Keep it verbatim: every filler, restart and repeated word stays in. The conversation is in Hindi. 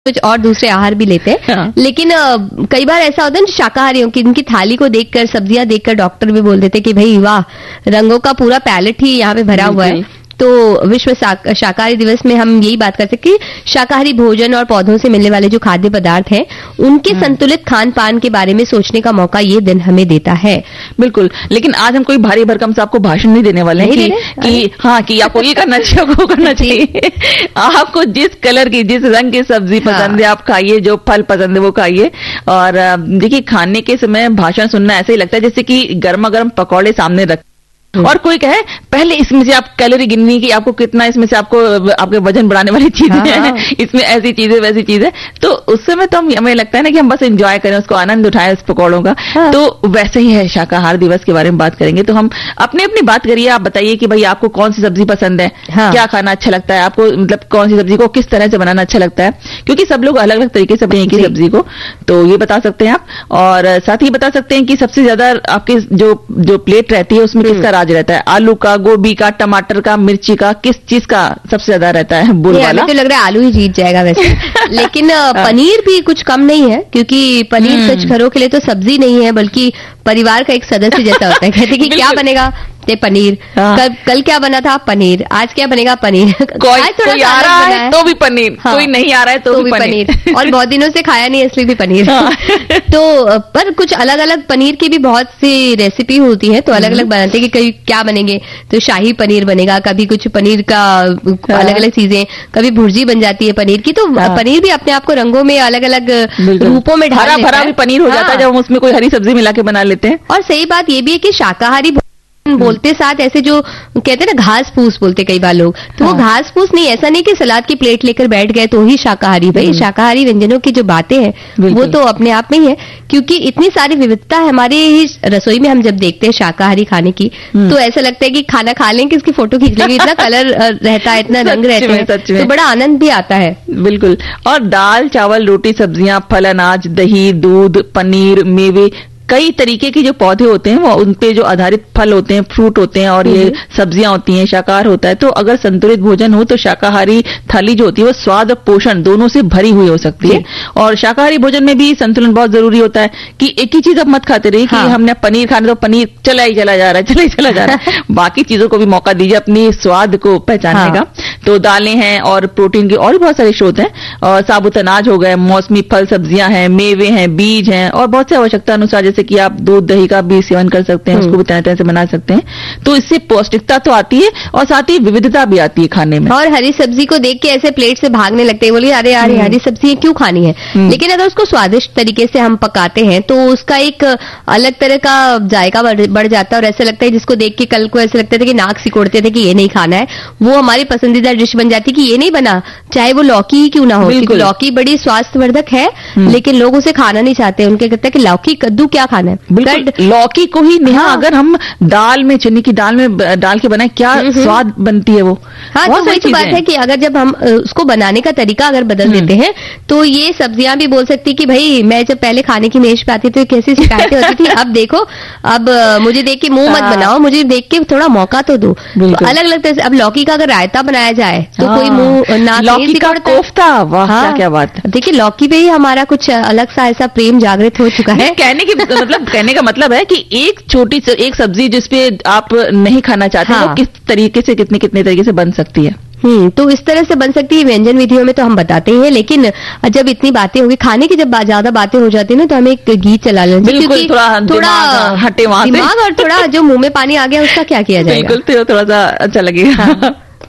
कुछ और दूसरे आहार भी लेते हैं। हाँ। लेकिन आ, कई बार ऐसा होता है ना शाकाहारियों की, इनकी थाली को देखकर, सब्जियां देखकर डॉक्टर भी बोल देते कि भाई वाह, रंगों का पूरा पैलेट ही यहाँ पे भरा हुआ है। तो विश्व शाकाहारी दिवस में हम यही बात कर सकते हैं कि शाकाहारी भोजन और पौधों से मिलने वाले जो खाद्य पदार्थ हैं, उनके संतुलित खान पान के बारे में सोचने का मौका ये दिन हमें देता है। बिल्कुल, लेकिन आज हम कोई भारी भरकम से आपको भाषण नहीं देने वाले हैं कि, कि हाँ कि आपको ये करना चाहिए, आपको करना चाहिए। आपको जिस कलर की, जिस रंग की सब्जी पसंद है आप खाइए, जो फल पसंद है वो खाइए। और देखिए, खाने के समय भाषण सुनना ऐसे ही लगता है जैसे कि गर्मा गर्म पकौड़े सामने रख और कोई कहे पहले इसमें से आप कैलोरी गिननी कि आपको कितना, इसमें से आपको आपके वजन बढ़ाने वाली चीजें हाँ, हैं, इसमें ऐसी चीजें वैसी चीजें, तो उस समय तो हमें लगता है ना कि हम बस एंजॉय करें, उसको आनंद उठाएं उस पकौड़ों का। हाँ। तो वैसे ही है शाकाहार दिवस के बारे में बात करेंगे। तो हम अपनी अपनी बात करिए, आप बताइए कि भाई आपको कौन सी सब्जी पसंद है। हाँ। क्या खाना अच्छा लगता है आपको, मतलब कौन सी सब्जी को किस तरह से बनाना अच्छा लगता है, क्योंकि सब लोग अलग अलग तरीके से बनाएंगे की सब्जी को, तो ये बता सकते हैं आप। और साथ ही बता सकते हैं कि सबसे ज्यादा आपकी जो जो प्लेट रहती है उसमें किसका राज रहता है, आलू का, गोभी का, टमाटर का, मिर्ची का, किस चीज का सबसे ज्यादा रहता है बोल वाला? तो लग रहा है आलू ही जीत जाएगा वैसे। लेकिन पनीर भी कुछ कम नहीं है, क्योंकि पनीर सच घरों के लिए तो सब्जी नहीं है बल्कि परिवार का एक सदस्य जैसा होता है। कहते कि क्या बनेगा, ते पनीर। हाँ। कल कल क्या बना था, पनीर। आज क्या बनेगा, पनीर। कोई, कोई आ रहा है तो भी पनीर। हाँ। कोई नहीं आ रहा है तो, तो भी पनीर, पनीर। और बहुत दिनों से खाया नहीं इसलिए भी पनीर। हाँ। तो पर कुछ अलग अलग पनीर की भी बहुत सी रेसिपी होती है, तो अलग अलग बनाते हैं कि कभी क्या बनेंगे, तो शाही पनीर बनेगा, कभी कुछ पनीर का अलग अलग चीजें, कभी भुर्जी बन जाती है पनीर की। तो पनीर भी अपने आप को रंगों में अलग अलग रूपों में ढाल, हरा भरा भी पनीर हो जाता है जब हम उसमें कोई हरी सब्जी मिला के बना लेते हैं। और सही बात ये भी है कि शाकाहारी बोलते साथ ऐसे जो कहते हैं ना घास फूस बोलते कई बार लोग, तो हाँ। वो घास फूस नहीं, ऐसा नहीं कि सलाद की प्लेट लेकर बैठ गए तो ही शाकाहारी। भाई शाकाहारी व्यंजनों की जो बातें हैं वो तो अपने आप में ही है, क्योंकि इतनी सारी विविधता है हमारे रसोई में। हम जब देखते हैं शाकाहारी खाने की तो ऐसा लगता है कि खाना खा लें कि इसकी फोटो खींच लेंगे, इतना कलर रहता है, इतना रंग रहता है, तो बड़ा आनंद भी आता है। बिल्कुल। और दाल, चावल, रोटी, सब्जियां, फल, अनाज, दही, दूध, पनीर, मेवे, कई तरीके के जो पौधे होते हैं वो उन पे जो आधारित फल होते हैं, फ्रूट होते हैं और ये सब्जियां होती हैं, शाकाहार होता है। तो अगर संतुलित भोजन हो तो शाकाहारी थाली जो होती है वो स्वाद और पोषण दोनों से भरी हुई हो सकती है। और शाकाहारी भोजन में भी संतुलन बहुत जरूरी होता है कि एक ही चीज आप मत खाते रहिए। हाँ। कि हमने पनीर खाना तो पनीर चला ही चला जा रहा है, चला ही चला जा रहा है। बाकी चीजों को भी मौका दीजिए अपनी स्वाद को पहचानने हाँ। का। तो दालें हैं और प्रोटीन के और भी बहुत सारे स्रोत हैं, और साबुत अनाज हो गए, मौसमी फल, सब्जियां हैं, मेवे हैं, बीज हैं, और बहुत से आवश्यकता अनुसार जैसे कि आप दूध, दही का भी सेवन कर सकते हैं, उसको भी तरह तरह से बना सकते हैं। तो इससे पौष्टिकता तो आती है और साथ ही विविधता भी आती है खाने में। और हरी सब्जी को देख के ऐसे प्लेट से भागने लगते हैं, बोलिए अरे यार हरी सब्जी क्यों खानी है। लेकिन अगर उसको स्वादिष्ट तरीके से हम पकाते हैं तो उसका एक अलग तरह का जायका बढ़ जाता है, और ऐसा लगता है जिसको देख के कल को ऐसा लगता था कि नाक सिकोड़ते थे कि ये नहीं खाना है, वो हमारी पसंदीदा डिश बन जाती कि ये नहीं बना, चाहे वो लौकी ही क्यों ना हो। लौकी बड़ी स्वास्थ्यवर्धक है लेकिन लोग उसे खाना नहीं चाहते, उनके कहते हैं कि लौकी, कद्दू क्या खाना है। लौकी को ही नेहा हाँ। अगर हम दाल में, चने की दाल में डाल के बनाए, क्या स्वाद बनती है वो। हाँ, तो वही तो बात है कि अगर जब हम उसको बनाने का तरीका अगर बदल देते हैं तो ये सब्जियां भी बोल सकती कि भाई मैं जब पहले खाने की मेज पे आती थी तो कैसी शिकायतें होती थी, अब देखो, अब मुझे देख के मुंह मत बनाओ, मुझे देख के थोड़ा मौका तो दो। तो अलग अलग तरह से अब लौकी का अगर रायता बनाया जाए तो कोई मुंह ना, लौकी का कोफ्ता, वाह क्या बात। देखिए लौकी पे ही हमारा कुछ अलग सा ऐसा प्रेम जागृत हो चुका है। कहने की मतलब कहने का मतलब है कि एक छोटी एक सब्जी जिसपे आप नहीं खाना चाहते हाँ। वो किस तरीके से, कितने कितने तरीके से बन सकती है। हम्म तो इस तरह से बन सकती है। व्यंजन विधियों में तो हम बताते ही हैं, लेकिन जब इतनी बातें होगी, खाने की जब ज्यादा बातें हो जाती है ना, तो हमें एक गीत चला लेना चाहिए, क्योंकि थोड़ा थोड़ा हटे वहां से दिमाग और थोड़ा जो मुंह में पानी आ गया उसका क्या किया जाएगा। बिल्कुल, तो थोड़ा सा अच्छा लगेगा। हाँ।